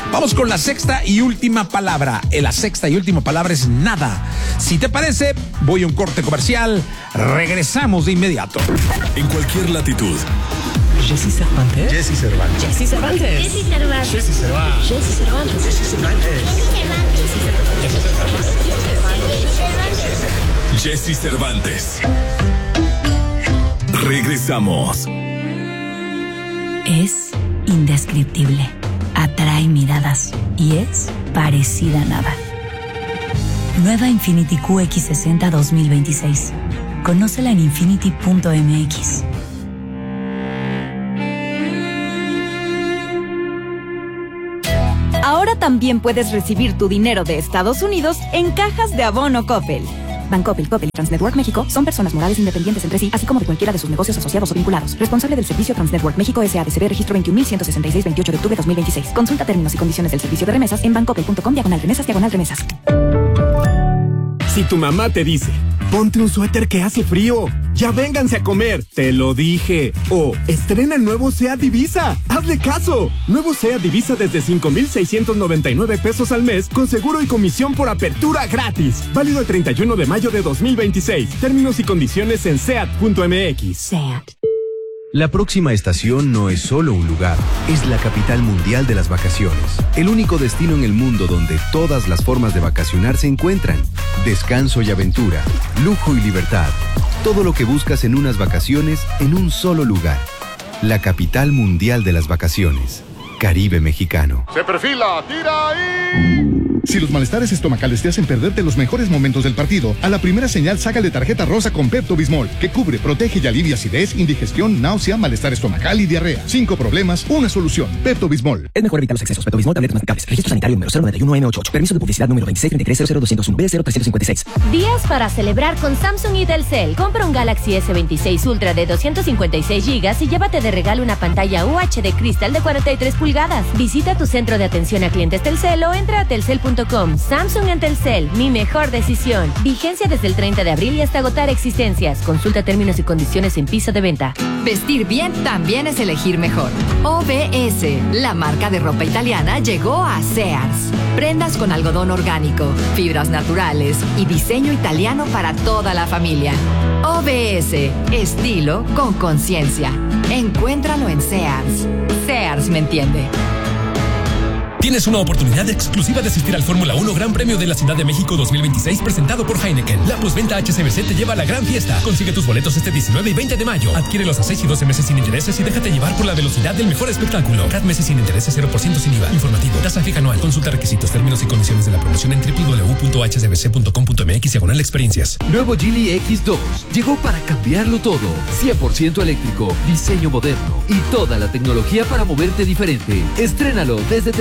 Vamos con la sexta y última palabra. La sexta y última palabra es nada. Si te parece, voy a un corte comercial. Regresamos de inmediato. En cualquier latitud. Jessy Cervantes. Jessy Cervantes. Jessy Cervantes. Jessy Cervantes. Jessy Cervantes. Jessy Cervantes. Jessy Cervantes. Jessy Cervantes. Regresamos. Es indescriptible, atrae miradas y es parecida a nada. Nueva Infiniti QX60 2026. Conócela en infiniti.mx. Ahora también puedes recibir tu dinero de Estados Unidos en cajas de abono Coppel. Bancoppel, Coppel y Transnetwork México son personas morales independientes entre sí, así como de cualquiera de sus negocios asociados o vinculados. Responsable del servicio Transnetwork México S.A.D.C.B. Registro 21.166, 28 de octubre 2026. Consulta términos y condiciones del servicio de remesas en bancoppel.com/remesas/remesas. Si tu mamá te dice, ponte un suéter que hace frío, ya vénganse a comer, te lo dije. O estrena el nuevo SEAT Divisa, hazle caso. Nuevo SEAT Divisa desde 5,699 pesos al mes, con seguro y comisión por apertura gratis. Válido el 31 de mayo de 2026. Términos y condiciones en SEAT.mx. SEAT. La próxima estación no es solo un lugar, es la capital mundial de las vacaciones. El único destino en el mundo donde todas las formas de vacacionar se encuentran. Descanso y aventura, lujo y libertad. Todo lo que buscas en unas vacaciones en un solo lugar. La capital mundial de las vacaciones. Caribe mexicano. Se perfila, tira ahí. Si los malestares estomacales te hacen perderte los mejores momentos del partido, a la primera señal sácale tarjeta rosa con Pepto-Bismol, que cubre, protege y alivia acidez, indigestión, náusea, malestar estomacal y diarrea. 5 problemas, una solución. Pepto-Bismol. Es mejor evitar los excesos. Pepto-Bismol, tabletas masticables. Registro sanitario número 091-988. Permiso de publicidad número 2633-00201. B0356. Días para celebrar con Samsung y Telcel. Compra un Galaxy S26 Ultra de 256 GB y llévate de regalo una pantalla UHD Crystal de 43 pulgadas. Visita tu centro de atención a clientes Telcel o entra a telcel.com. Samsung en Telcel, mi mejor decisión. Vigencia desde el 30 de abril y hasta agotar existencias. Consulta términos y condiciones en piso de venta. Vestir bien también es elegir mejor. OBS, la marca de ropa italiana, llegó a Sears. Prendas con algodón orgánico, fibras naturales y diseño italiano para toda la familia. OBS, estilo con conciencia. Encuéntralo en Sears. Sears me entiende. Tienes una oportunidad exclusiva de asistir al Fórmula 1 Gran Premio de la Ciudad de México 2026 presentado por Heineken. La posventa HSBC te lleva a la gran fiesta. Consigue tus boletos este 19 y 20 de mayo. Adquiérelos a 6 y 12 meses sin intereses y déjate llevar por la velocidad del mejor espectáculo. CAT meses sin intereses, 0% sin IVA. Informativo. Tasa fija anual. Consulta requisitos, términos y condiciones de la promoción en www.hsbc.com.mx/experiencias. Nuevo Geely X2 llegó para cambiarlo todo. 100% eléctrico, diseño moderno y toda la tecnología para moverte diferente. Estrénalo desde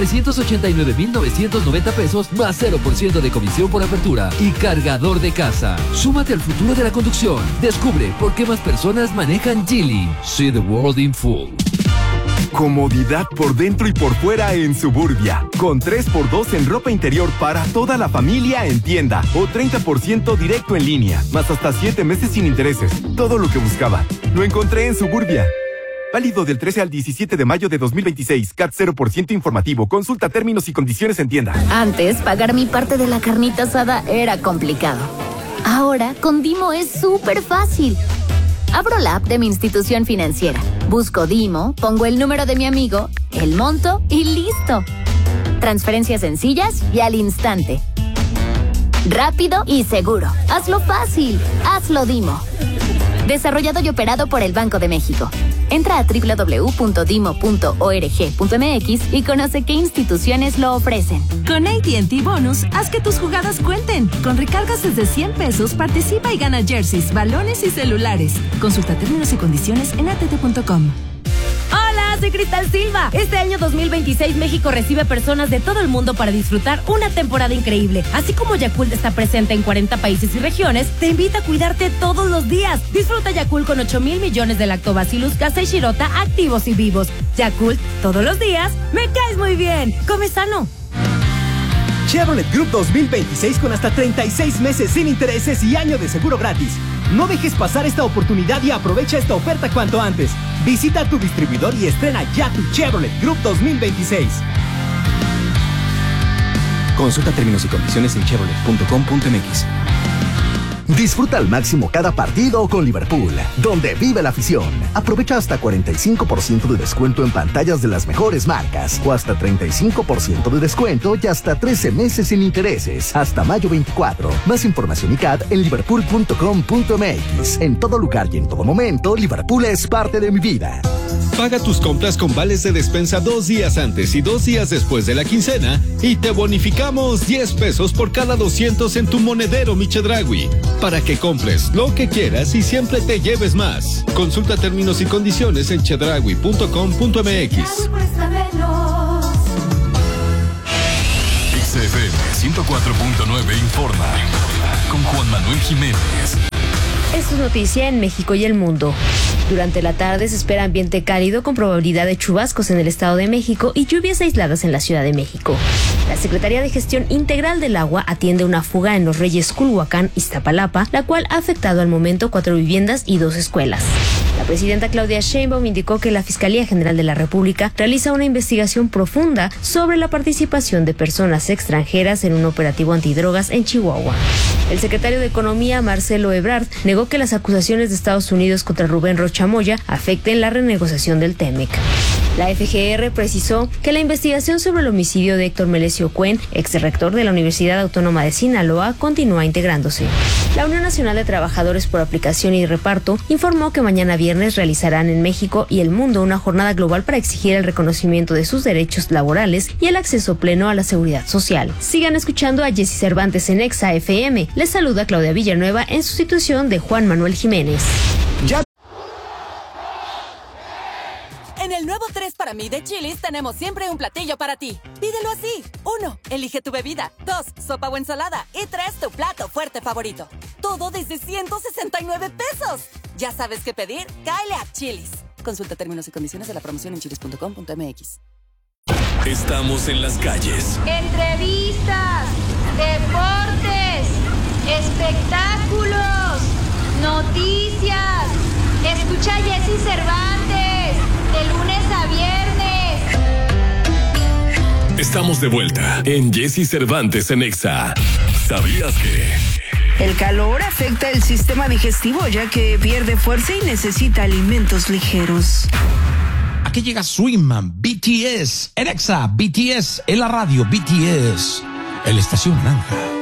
389,990 pesos más 0% de comisión por apertura y cargador de casa. Súmate al futuro de la conducción. Descubre por qué más personas manejan Geely. See the world in full. Comodidad por dentro y por fuera en Suburbia. Con 3x2 en ropa interior para toda la familia en tienda. O 30% directo en línea. Más hasta 7 meses sin intereses. Todo lo que buscaba. Lo encontré en Suburbia. Válido del 13 al 17 de mayo de 2026. CAT 0% informativo. Consulta términos y condiciones en tienda. Antes, pagar mi parte de la carnita asada era complicado. Ahora, con Dimo es súper fácil. Abro la app de mi institución financiera. Busco Dimo, pongo el número de mi amigo, el monto y listo. Transferencias sencillas y al instante. Rápido y seguro. Hazlo fácil. Hazlo Dimo. Desarrollado y operado por el Banco de México. Entra a www.dimo.org.mx y conoce qué instituciones lo ofrecen. Con AT&T Bonus, haz que tus jugadas cuenten. Con recargas desde 100 pesos, participa y gana jerseys, balones y celulares. Consulta términos y condiciones en att.com. Hola, soy Cristal Silva. Este año 2026 México recibe personas de todo el mundo para disfrutar una temporada increíble. Así como Yakult está presente en 40 países y regiones, te invita a cuidarte todos los días. Disfruta Yakult con 8,000 millones de lactobacillus casei shirota activos y vivos. Yakult, todos los días, me caes muy bien. Come sano. Chevrolet Group 2026 con hasta 36 meses sin intereses y año de seguro gratis. No dejes pasar esta oportunidad y aprovecha esta oferta cuanto antes. Visita tu distribuidor y estrena ya tu Chevrolet Group 2026. Consulta términos y condiciones en chevrolet.com.mx. Disfruta al máximo cada partido con Liverpool, donde vive la afición. Aprovecha hasta 45% de descuento en pantallas de las mejores marcas, o hasta 35% de descuento y hasta 13 meses sin intereses, hasta mayo 24. Más información y CAD en liverpool.com.mx. En todo lugar y en todo momento, Liverpool es parte de mi vida. Paga tus compras con vales de despensa 2 días antes y 2 días después de la quincena y te bonificamos 10 pesos por cada 200 en tu monedero Chedraui, para que compres lo que quieras y siempre te lleves más. Consulta términos y condiciones en chedraui.com.mx. XFM 104.9 informa con Juan Manuel Jiménez. Esto es noticia en México y el mundo. Durante la tarde se espera ambiente cálido con probabilidad de chubascos en el Estado de México y lluvias aisladas en la Ciudad de México. La Secretaría de Gestión Integral del Agua atiende una fuga en Los Reyes, Culhuacán, Iztapalapa, la cual ha afectado al momento 4 viviendas y 2 escuelas. La presidenta Claudia Sheinbaum indicó que la Fiscalía General de la República realiza una investigación profunda sobre la participación de personas extranjeras en un operativo antidrogas en Chihuahua. El secretario de Economía, Marcelo Ebrard, negó que las acusaciones de Estados Unidos contra Rubén Rocha Moya afecten la renegociación del TEMEC. La FGR precisó que la investigación sobre el homicidio de Héctor Melesio Cuen, exrector de la Universidad Autónoma de Sinaloa, continúa integrándose. La Unión Nacional de Trabajadores por Aplicación y Reparto informó que mañana viernes realizarán en México y el mundo una jornada global para exigir el reconocimiento de sus derechos laborales y el acceso pleno a la seguridad social. Sigan escuchando a Jessy Cervantes en Exa FM. Les saluda Claudia Villanueva en sustitución de Juan Manuel Jiménez. En el nuevo 3 para mí de Chili's tenemos siempre un platillo para ti. Pídelo así. 1. Elige tu bebida. 2. Sopa o ensalada. Y 3. Tu plato fuerte favorito. Todo desde 169 pesos. ¿Ya sabes qué pedir? Cáele a Chili's. Consulta términos y condiciones de la promoción en chilis.com.mx. Estamos en las calles. Entrevistas, deportes, espectáculos, noticias. Escucha a Jessy Cervantes de lunes a viernes. Estamos de vuelta en Jessy Cervantes en Exa. ¿Sabías que? El calor afecta el sistema digestivo ya que pierde fuerza y necesita alimentos ligeros. Aquí llega Swimman, BTS, en Exa, BTS, en la radio, BTS, en la estación naranja.